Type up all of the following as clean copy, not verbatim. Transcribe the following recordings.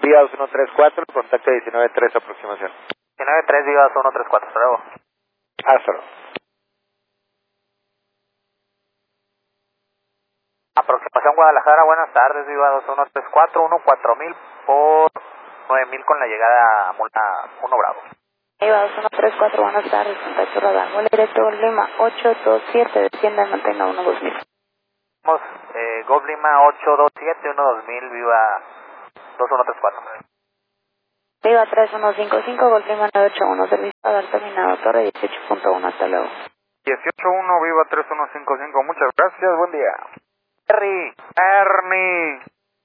Viva 134, contacto 19-3, aproximación. 19-3, Viva 134, hasta luego. Hasta luego. Aproximación Guadalajara, buenas tardes, Viva 2134, 14000 por 9000 con la llegada a Mula 1 Bravo. Viva 2134, buenas tardes, contacto radar, vuelo directo Lima 827, descienda y mantenga 12000. Vamos, Golf Lima 827, 12000, Viva 2134. Viva 3155, Golf Lima 981, servicio radar terminado, torre 18.1, hasta luego. 18-1, Viva 3155, muchas gracias, buen día. Ernie.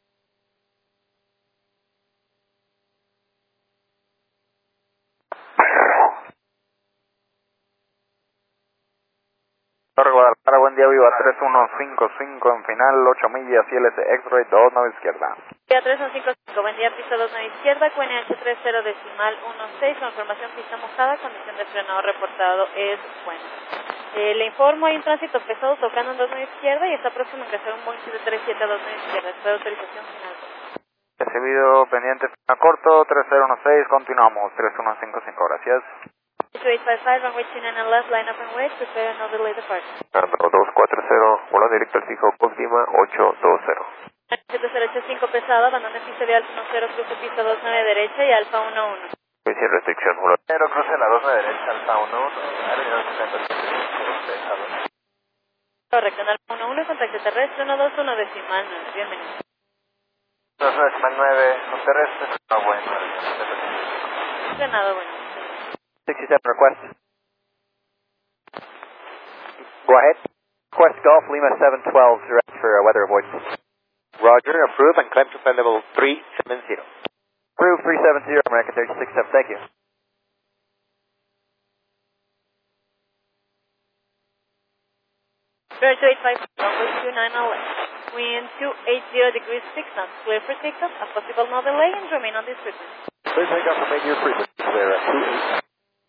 Torre Guadalajara, buen día, Viva 3155 en final, 8 millas, ILS X-Ray 29 izquierda. Viva 3155, buen día, pista 29 izquierda, QNH 30 decimal 16, confirmación pista mojada, condición de frenado reportado es buena. Le informo, hay un tránsito pesado tocando en 29 izquierda y está próximo a ingresar un Boeing 737 a 29 izquierda, espero autorización final. Recibido pendiente, final corto, 3016, continuamos, 3155, gracias. 2855, runway 29 and left, line up and wait, prepare no delay departure. Andro 240, vuelo directo al fijo, Golf Lima 820. 7085 pesado, abandona en pista vial 10, cruce pista 29 derecha y alfa 11. Sin restricción, vuelo. Cruce la 29 derecha, alfa 11, Correcto, en alfa 11, contacto terrestre 121 decimal 9, bienvenido. 121 decimal 9, con terrestre, bueno. Frenado, bueno. 67 request. Go ahead. Request Golf Lima 712 direct for weather avoidance. Roger, approve and climb to flight level 370. Approve 370, American 367, thank you. Virtual 85, runway 29 and left. Wind 280 degrees 6 knots, clear for takeoff, a possible no delay and remain on this frequency. Clear takeoff and make your frequency clear at 28.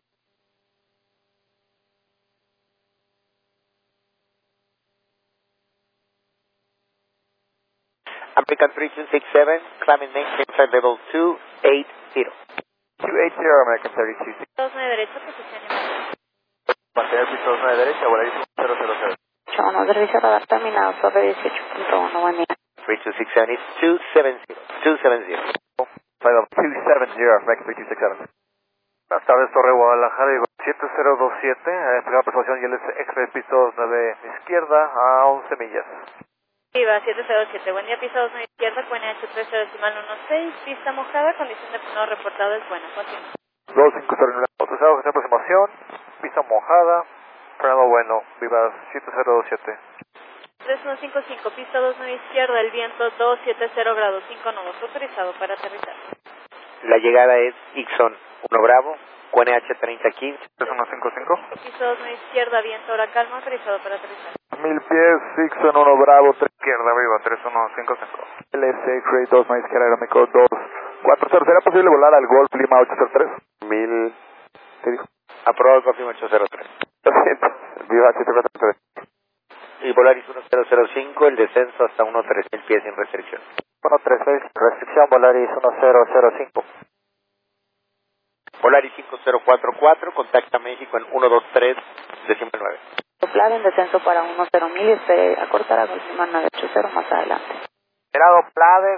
American 3267, climbing maintain flight level 280. 280, American 3267. 29 derecha, posición y Mantener piso 29 derecha, volar 000. 81, servicio radar terminado, torre 18.1, buen día. 3267 is 270. 270. Flight level 270, American 3267. Buenas tardes, Torre Guadalajara, 7027, desplegada perforación y el X-Ray piso 9 izquierda a 11 millas. Viva 707, buen día, pista 29 izquierda, QNH 30 decimal 16, pista mojada, condición de frenado reportado es buena, continúa. 250, autorizado que sea aproximación, pista mojada, frenado bueno, Viva 7027. 3155, pista 29 izquierda, el viento 270 grados 5 nodos, autorizado para aterrizar. La llegada es Ixon 1 Bravo, QNH 3015. 3155. Pista 29 izquierda, viento hora calma, autorizado para aterrizar. 1000 pies, Ixon 1 Bravo, 3 izquierda, Viva 3155. LS X-Ray 2 más izquierda, aeroméxico 240. ¿Será posible volar al Golf Lima 803? 1000. ¿Qué dijo? Aprobado Golf Lima 803. Lo siento, Viva 743. Y Volaris 1005, el descenso hasta 13000 pies sin restricción. 136, restricción, Volaris 1005. Volaris 5044, contacta México en 123 decimal 9. Soplado en descenso para 10.000 y espere acortar a Golf Lima 980 más adelante. Esperado Plade,